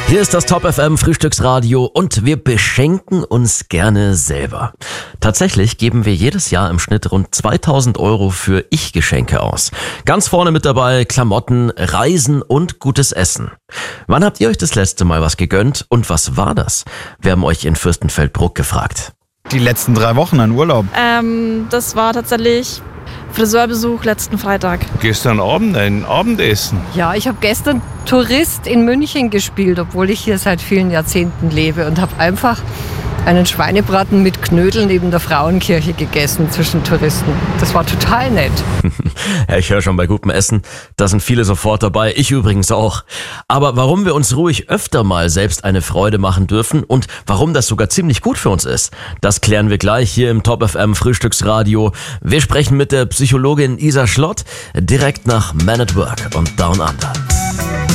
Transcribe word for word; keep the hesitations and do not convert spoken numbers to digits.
Hier ist das Top F M Frühstücksradio und wir beschenken uns gerne selber. Tatsächlich geben wir jedes Jahr im Schnitt rund zweitausend Euro für Ich-Geschenke aus. Ganz vorne mit dabei Klamotten, Reisen und gutes Essen. Wann habt ihr euch das letzte Mal was gegönnt und was war das? Wir haben euch in Fürstenfeldbruck gefragt. Die letzten drei Wochen an Urlaub. Ähm, das war tatsächlich Friseurbesuch letzten Freitag. Gestern Abend ein Abendessen. Ja, ich habe gestern Tourist in München gespielt, obwohl ich hier seit vielen Jahrzehnten lebe und habe einfach einen Schweinebraten mit Knödeln neben der Frauenkirche gegessen zwischen Touristen. Das war total nett. Ja, ich höre schon bei gutem Essen, da sind viele sofort dabei, ich übrigens auch. Aber warum wir uns ruhig öfter mal selbst eine Freude machen dürfen und warum das sogar ziemlich gut für uns ist, das klären wir gleich hier im Top F M Frühstücksradio. Wir sprechen mit der Psychologin Isa Schlott direkt nach Man at Work und Down Under.